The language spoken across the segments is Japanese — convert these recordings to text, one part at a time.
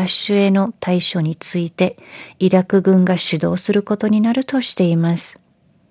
奪取への対処についてイラク軍が主導することになるとしています。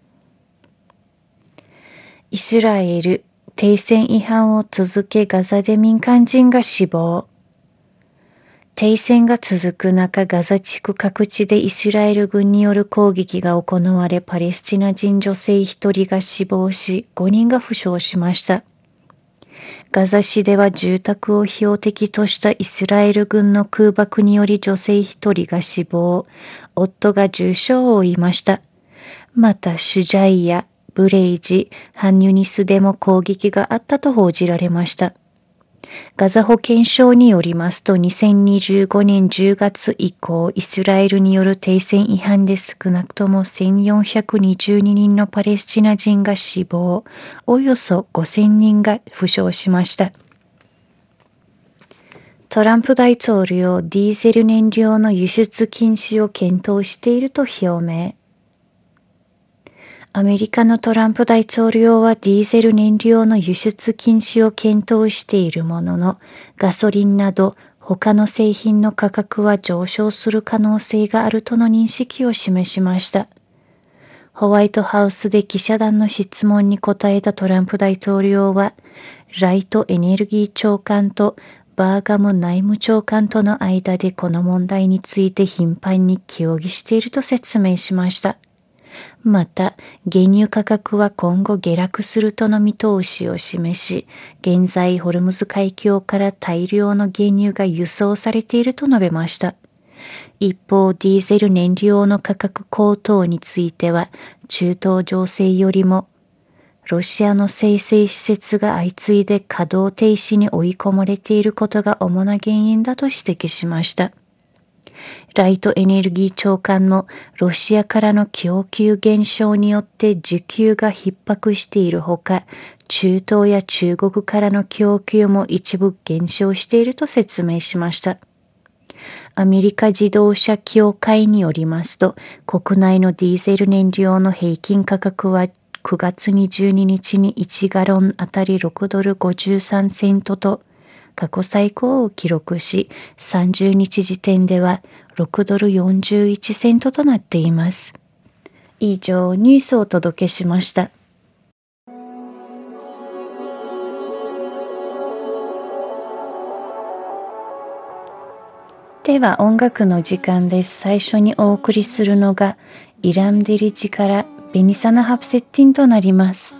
イスラエル、停戦違反を続けガザで民間人が死亡。停戦が続く中、ガザ地区各地でイスラエル軍による攻撃が行われ、パレスチナ人女性1人が死亡し、5人が負傷しました。ガザ市では住宅を標的としたイスラエル軍の空爆により女性1人が死亡、夫が重傷を負いました。また、シュジャイやブレイジ、ハンユニスでも攻撃があったと報じられました。ガザ保健省によりますと、2025年10月以降、イスラエルによる停戦違反で少なくとも1422人のパレスチナ人が死亡、およそ5000人が負傷しました。トランプ大統領、ディーゼル燃料の輸出禁止を検討していると表明。アメリカのトランプ大統領はディーゼル燃料の輸出禁止を検討しているものの、ガソリンなど他の製品の価格は上昇する可能性があるとの認識を示しました。ホワイトハウスで記者団の質問に答えたトランプ大統領は、ライトエネルギー長官とバーガム内務長官との間でこの問題について頻繁に協議していると説明しました。また、原油価格は今後下落するとの見通しを示し、現在ホルムズ海峡から大量の原油が輸送されていると述べました。一方、ディーゼル燃料の価格高騰については、中東情勢よりも、ロシアの精製施設が相次いで稼働停止に追い込まれていることが主な原因だと指摘しました。ライトエネルギー長官もロシアからの供給減少によって需給が逼迫しているほか、中東や中国からの供給も一部減少していると説明しました。アメリカ自動車協会によりますと、国内のディーゼル燃料の平均価格は9月22日に1ガロンあたり6ドル53セントと過去最高を記録し、30日時点では6ドル41セントとなっています。以上、ニュースをお届けしました。では音楽の時間です。最初にお送りするのがイラムデリジからベニサナハプセッティンとなります。